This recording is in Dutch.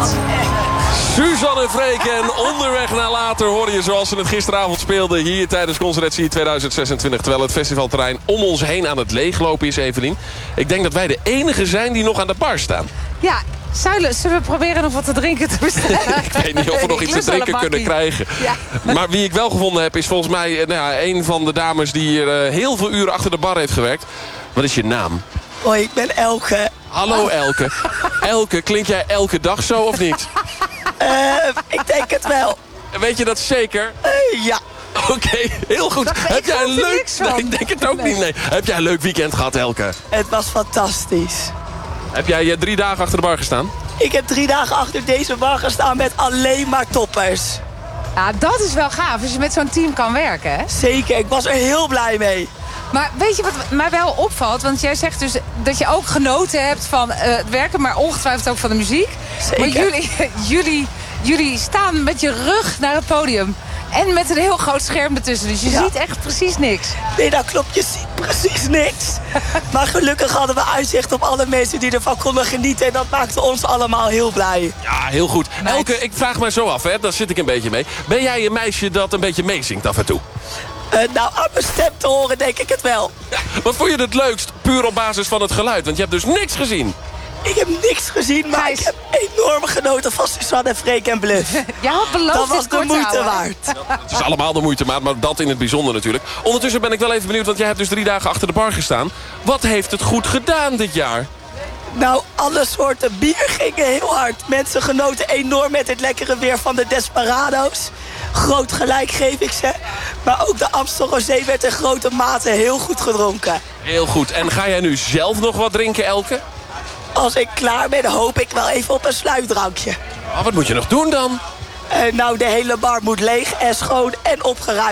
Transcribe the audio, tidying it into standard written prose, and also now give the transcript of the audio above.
het. Suzanne Freek en Onderweg naar later hoorde je zoals ze het gisteravond speelden hier tijdens Concertatie 2026. Terwijl het festivalterrein om ons heen aan het leeglopen is, Evelien. Ik denk dat wij de enige zijn die nog aan de bar staan. Ja, Zuilen, zullen we proberen nog wat te drinken te bestellen? Ik weet niet of we nog iets te drinken kunnen krijgen. Ja. Maar wie ik wel gevonden heb is volgens mij een van de dames die hier heel veel uren achter de bar heeft gewerkt. Wat is je naam? Hoi, ik ben Elke. Hallo Elke. Elke, klink jij elke dag zo of niet? Ik denk het wel. Weet je dat zeker? Ja. Oké, heel goed. Heb jij een leuk... Nee, ik denk het ook niet, nee. Heb jij een leuk weekend gehad, Elke? Het was fantastisch. Heb jij 3 dagen achter de bar gestaan? Ik heb 3 dagen achter deze bar gestaan met alleen maar toppers. Ja, dat is wel gaaf als je met zo'n team kan werken, hè? Zeker, ik was er heel blij mee. Maar weet je wat mij wel opvalt? Want jij zegt dus dat je ook genoten hebt van het werken, maar ongetwijfeld ook van de muziek. Zeker. Maar jullie staan met je rug naar het podium. En met een heel groot scherm ertussen. Dus je ziet echt precies niks. Nee, dat klopt. Je ziet precies niks. Maar gelukkig hadden we uitzicht op alle mensen die ervan konden genieten. En dat maakte ons allemaal heel blij. Ja, heel goed. Nice. Elke, ik vraag mij zo af, hè. Daar zit ik een beetje mee. Ben jij een meisje dat een beetje meezingt af en toe? Nou, aan mijn stem te horen denk ik het wel. Ja, wat vond je het leukst? Puur op basis van het geluid. Want je hebt dus niks gezien. Ik heb niks gezien, maar ik heb enorm genoten van Suzanne, Freek en Bluff. Ja, had beloofd Dat was dit de kort te moeite houden. waard. Het is allemaal de moeite maar dat in het bijzonder natuurlijk. Ondertussen ben ik wel even benieuwd, want jij hebt dus 3 dagen achter de bar gestaan. Wat heeft het goed gedaan dit jaar? Nou, alle soorten bier gingen heel hard. Mensen genoten enorm met het lekkere weer van de Desperado's. Groot gelijk geef ik ze. Maar ook de Amstel Rosé werd in grote mate heel goed gedronken. Heel goed. En ga jij nu zelf nog wat drinken, Elke? Als ik klaar ben, hoop ik wel even op een sluitdrankje. Wat moet je nog doen dan? Nou, de hele bar moet leeg en schoon en opgeruimd.